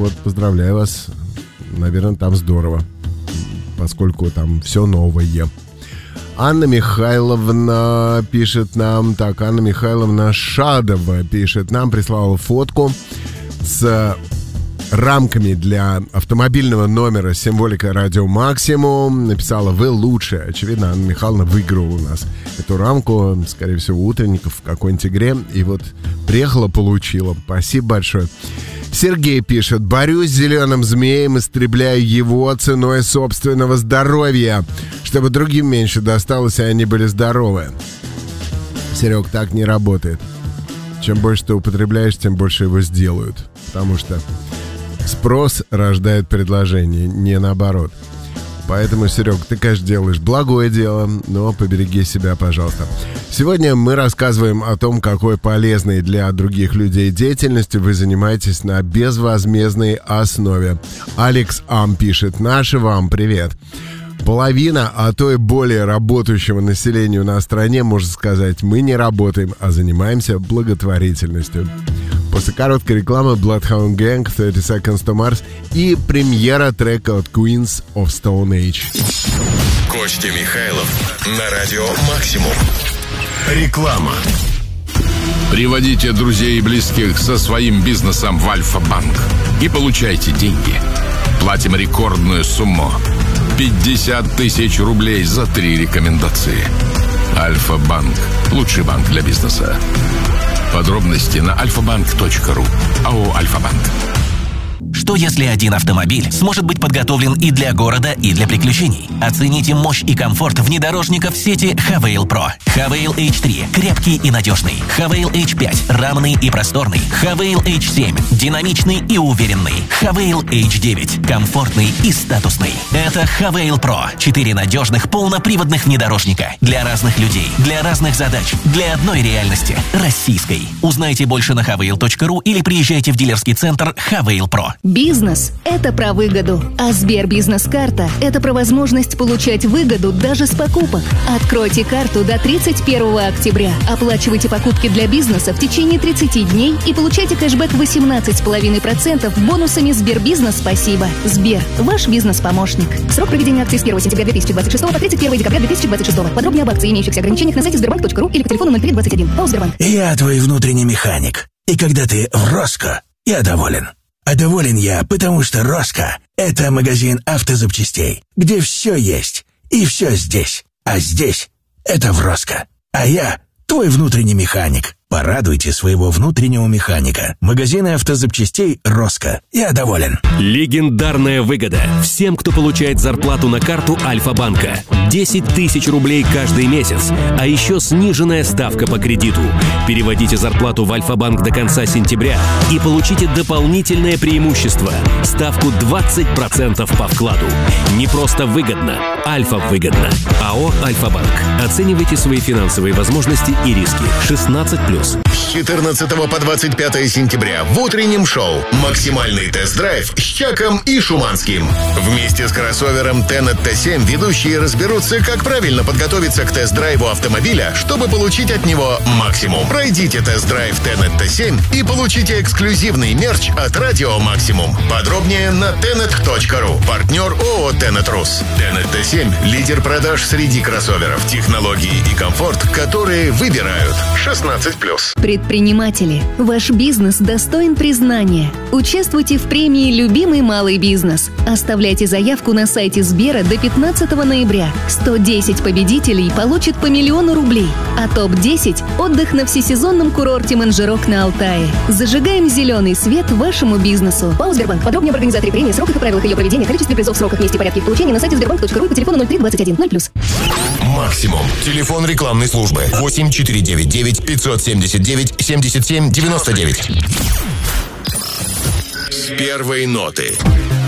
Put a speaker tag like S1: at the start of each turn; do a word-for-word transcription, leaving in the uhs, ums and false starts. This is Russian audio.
S1: вот поздравляю вас. Наверное, там здорово, поскольку там все новое. Анна Михайловна пишет нам, так, Анна Михайловна Шадова пишет нам, прислала фотку с рамками для автомобильного номера с символикой «Радио Максимум». Написала: «Вы лучше». Очевидно, Анна Михайловна выиграла у нас эту рамку, скорее всего, утренников в какой-нибудь игре. И вот приехала, получила. Спасибо большое. Сергей пишет: «Борюсь с зеленым змеем, истребляю его ценой собственного здоровья, чтобы другим меньше досталось, и они были здоровы». Серег, так не работает. Чем больше ты употребляешь, тем больше его сделают. Потому что спрос рождает предложение, не наоборот. Поэтому, Серег, ты, конечно, делаешь благое дело, но побереги себя, пожалуйста. Сегодня мы рассказываем о том, какой полезной для других людей деятельностью вы занимаетесь на безвозмездной основе. Алекс Ам пишет: «Наши вам привет». Половина, а то и более работающего населения у нас в стране, можно сказать, мы не работаем, а занимаемся благотворительностью. После короткой рекламы Bloodhound Gang, thirty seconds to Mars и премьера трека от Queens of Stone Age.
S2: Костя Михайлов на радио Максимум. Реклама.
S3: Приводите друзей и близких со своим бизнесом в Альфа-банк и получайте деньги. Платим рекордную сумму – пятьдесят тысяч рублей за три рекомендации. Альфа-банк – лучший банк для бизнеса. Подробности на альфа-банк точка ру. АО «Альфа-банк».
S4: Что если один автомобиль сможет быть подготовлен и для города, и для приключений? Оцените мощь и комфорт внедорожников сети Хавейл Про. Хавейл эйч три – крепкий и надежный. Хавейл эйч пять – рамный и просторный. Хавейл эйч семь – динамичный и уверенный. Хавейл эйч девять – комфортный и статусный. Это Хавейл Про. Четыре надежных полноприводных внедорожника. Для разных людей, для разных задач, для одной реальности – российской. Узнайте больше на хавейл точка ру или приезжайте в дилерский центр Хавейл Про.
S5: Бизнес – это про выгоду, а Сбербизнес-карта – это про возможность получать выгоду даже с покупок. Откройте карту до тридцать первого октября. Оплачивайте покупки для бизнеса в течение тридцати дней и получайте кэшбэк восемнадцать целых пять десятых процента бонусами Сбербизнес «Спасибо». Сбер – ваш бизнес-помощник. Срок проведения акции с первого сентября две тысячи двадцать шестого по тридцать первого декабря две тысячи двадцать шестого. Подробнее об акции и имеющихся ограничениях на сайте сбербанк точка ру или по телефону ноль три двадцать один. ПАО «Сбербанк».
S6: Я твой внутренний механик. И когда ты в Роско, я доволен. А доволен я, потому что Роско – это магазин автозапчастей, где все есть и все здесь. А здесь – это в Роско. А я – твой внутренний механик. Порадуйте своего внутреннего механика. Магазины автозапчастей «Роско». Я доволен.
S7: Легендарная выгода всем, кто получает зарплату на карту Альфа-банка. десять тысяч рублей каждый месяц, а еще сниженная ставка по кредиту. Переводите зарплату в Альфа-банк до конца сентября и получите дополнительное преимущество – ставку двадцать процентов по вкладу. Не просто выгодно, альфа-выгодно. АО «Альфа-банк». Оценивайте свои финансовые возможности и риски. шестнадцать плюс.
S2: С четырнадцатого по двадцать пятое сентября в утреннем шоу «Максимальный тест-драйв» с Чаком и Шуманским. Вместе с кроссовером Tenet Т семь ведущие разберутся, как правильно подготовиться к тест-драйву автомобиля, чтобы получить от него максимум. Пройдите тест-драйв Tenet Т семь и получите эксклюзивный мерч от Радио Максимум. Подробнее на тенет точка ру. Партнер ООО «Tenet Рус». Tenet Т семь – лидер продаж среди кроссоверов, технологии и комфорт, которые выбирают. шестнадцать плюс.
S5: Предприниматели, ваш бизнес достоин признания. Участвуйте в премии «Любимый малый бизнес». Оставляйте заявку на сайте Сбера до пятнадцатого ноября. сто десять победителей получат по миллиону рублей, а топ десять – отдых на всесезонном курорте Манжерок на Алтае. Зажигаем зеленый свет вашему бизнесу. ПАО «Сбербанк». Подробнее об организаторе премии, сроках и правилах ее проведения, количестве призов, сроках, месте и порядке их получения на сайте сбербанк точка ру и по телефону ноль три двадцать один ноль плюс.
S2: Максимум. Телефон рекламной службы восемь четыре девять девять пятьсот семьдесят девять семьдесят семь девяносто девять. С первой ноты.